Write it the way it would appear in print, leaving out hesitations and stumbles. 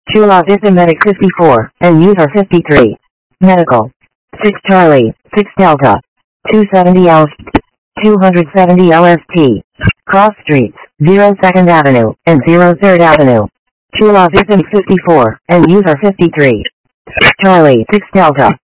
Chula Vista Medic 54, and user 53. Medical. 6 Charlie, 6 Delta. 270 L. 270 LST. Cross streets, 0 2nd Avenue, and 0 3rd Avenue. Chula Vista 54, and user 53. 6 Charlie, 6 Delta.